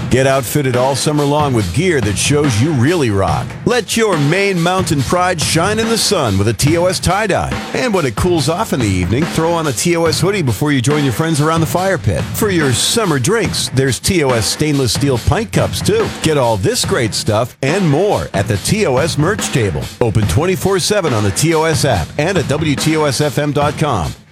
Get outfitted all summer long with gear that shows you really rock. Let your Maine Mountain pride shine in the sun with a TOS tie-dye. And when it cools off in the evening, throw on a TOS hoodie before you join your friends around the fire pit. For your summer drinks, there's TOS stainless steel pint cups too. Get all this great stuff and more at the TOS merch table. Open 24/7 on the TOS app and at WTOSFM.com.